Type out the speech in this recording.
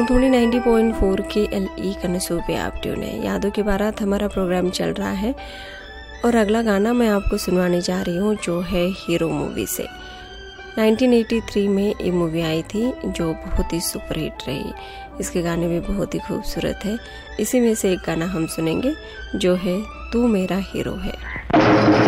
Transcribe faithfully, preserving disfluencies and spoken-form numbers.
जनध्वनि नब्बे पॉइंट चार के एल ई कनसू पे आप ट्यून है। यादों की बारात हमारा प्रोग्राम चल रहा है और अगला गाना मैं आपको सुनवाने जा रही हूँ जो है हीरो मूवी से। उन्नीस सौ तिरासी में ये मूवी आई थी जो बहुत ही सुपरहिट रही। इसके गाने भी बहुत ही खूबसूरत है। इसी में से एक गाना हम सुनेंगे जो है तू मेरा हीरो है।